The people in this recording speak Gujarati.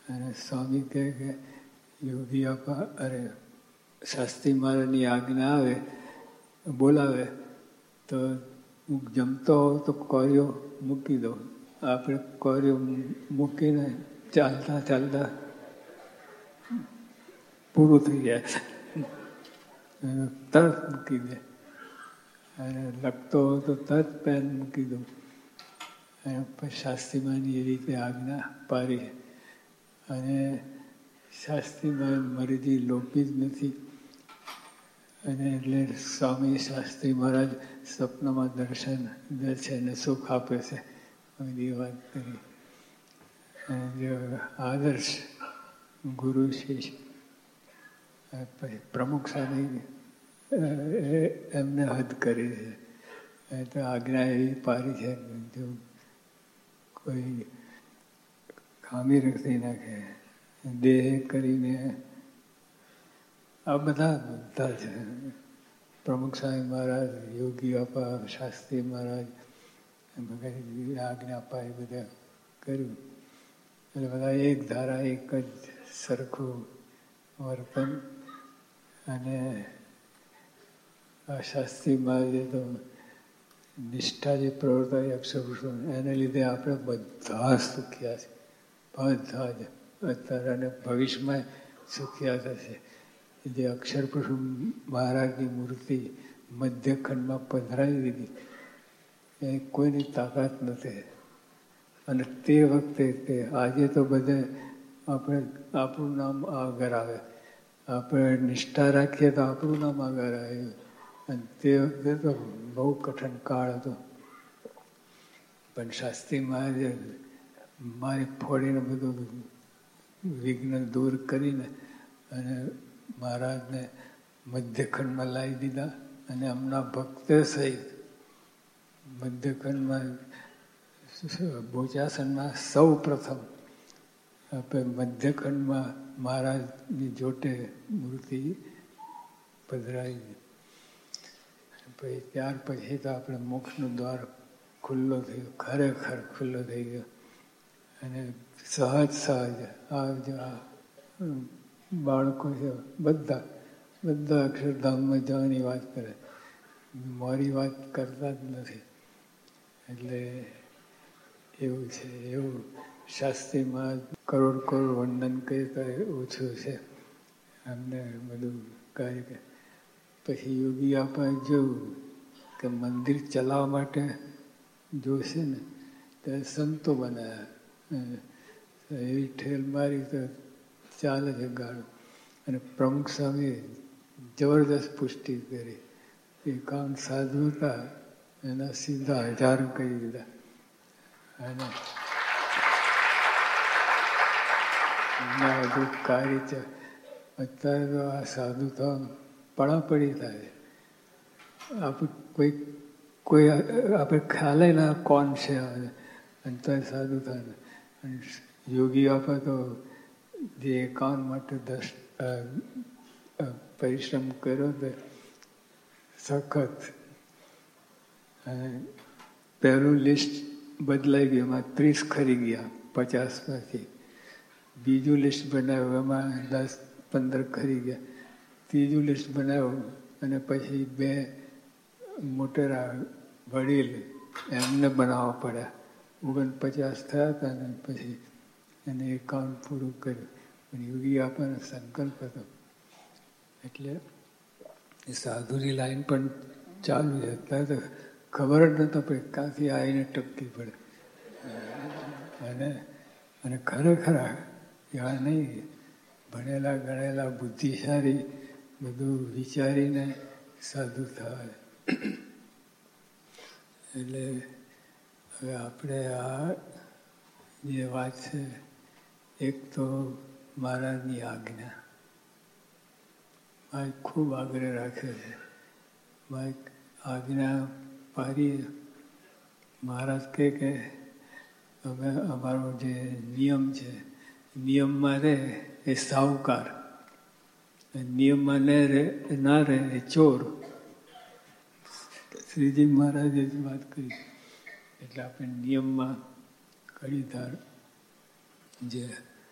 અને સ્વામી કહે કે યોગી આપા અરે શાસ્ત્રી મહારાજની આજ્ઞા આવે બોલાવે તો હું જમતો હોઉં તો કોર્યો મૂકી દઉં. આપણે કોર્યો મૂકીને ચાલતા ચાલતા પૂરું થઈ જાય, તરત મૂકી દે. અને લખતો હોય તો તરત પેન મૂકી દઉં. અને પછી શાસ્ત્રીમાની એ રીતે આજ્ઞા પાડી. અને શાસ્ત્રીમાં મરજી લોપી જ નથી. અને એટલે સ્વામી શાસ્ત્રી મહારાજ સ્વપ્નમાં દર્શન દે છે અને સુખ આપે છે. બધી વાત કરી. અને આદર્શ ગુરુ શિષ્ય પછી પ્રમુખ સ્વામી એમને હદ કરી છે. એ તો આજ્ઞા એવી પાડી છે જો કોઈ ખામી રખી નાખે દેહ કરીને આ બધા છે. પ્રમુખ સ્વામી મહારાજ, યોગી આપા, શાસ્ત્રી મહારાજ આજ્ઞા પાડી બધા કર્યું. એટલે બધા એક ધારા એક જ સરખું વર્તન. અને આ શાસ્ત્રી મહારાજે તો નિષ્ઠા જે પ્રવર્તાય અક્ષરપુરુષો એને લીધે આપણે બધા સુખ્યા છે. બધા જ અત્યારે અને ભવિષ્યમાં સુખ્યા થશે. જે અક્ષરપુરુષ મહારાજની મૂર્તિ મધ્યખંડમાં પધરાવી દીધી એ કોઈની તાકાત નથી. અને તે વખતે તે આજે તો બધે આપણે આપણું નામ આગળ આવે. આપણે નિષ્ઠા રાખીએ તો આપણું નામ આગળ આવે. અને તે વખતે તો બહુ કઠિન કાળ હતો. પણ શાસ્ત્રી મહારાજે મારી ફોડીને બધું વિઘ્ન દૂર કરીને અને મહારાજને મધ્યખંડમાં લાવી દીધા. અને એમના ભક્ત સહિત મધ્યખંડમાં બોચાસનમાં સૌ પ્રથમ આપણે મધ્યખંડમાં મહારાજની જોટે મૂર્તિ પધરાવી. પછી ત્યાર પછી તો આપણે મોક્ષનો દ્વાર ખુલ્લો થયો, ખરેખર ખુલ્લો થઈ ગયો. અને સહજ આ બાળકો છે બધા અક્ષરધામમાં જવાની વાત કરે, મારી વાત કરતા જ નથી. એટલે એવું છે. એવું શાસ્ત્રીમાં કરોડ વંદન કરીએ તો ઓછું છે. અમને બધું કાર્ય. પછી યોગી આપણે જોયું કે મંદિર ચલાવવા માટે જોશે ને તો સંતો બનાવ્યા. એવી ઠેલ મારી તો ચાલે છે ગાળો. અને પ્રમુખ સ્વામી જબરદસ્ત પુષ્ટિ કરી. 51 સાધુ હતા એના સીધા 1000 કહી દીધા. અને બધું કાર્ય છે. અત્યારે તો આ સાધુ થવા પડાપડી થાય. આપણે કોઈ આપણે ખ્યાલ ના કોણ છે અંતર સાધુ થાય. યોગી આપે તો જે 51 માટે પરિશ્રમ કર્યો તે સખત. અને પહેલું લિસ્ટ બદલાઈ ગયું, એમાં 30 ખરી ગયા 50 માંથી. બીજું લિસ્ટ બનાવ્યું, એમાં 10-15 ખરી ગયા. ત્રીજું લિસ્ટ બનાવ્યું અને પછી 2 મોટેરા વડીલ એમને બનાવવા પડ્યા. 49 થયા હતા ને પછી એને 51 પૂરું કર્યું. પણ યોગી આપણને સંકલ્પ હતો એટલે એ સાધુની લાઈન પણ ચાલુ છે. અત્યારે તો ખબર જ નતો પડે ક્યાંથી આવીને ટપકી પડે. અને ખરેખર એવા નહીં, ભણેલા ગણેલા બુદ્ધિશાળી બધું વિચારીને સાધુ થાય. એટલે હવે આપણે આ જે વાત છે, એક તો મહારાજની આજ્ઞા મારે ખૂબ આગ્રહ રાખ્યો છે. મારે આજ્ઞા પાડીએ. મહારાજ કહે કે અમે અમારો જે નિયમ છે, નિયમમાં રહે એ સાહુકાર, નિયમમાં ના રહે એ ચોર. શ્રીજી મહારાજે જ વાત કરી. એટલે આપણે નિયમમાં ઘડીધાર જે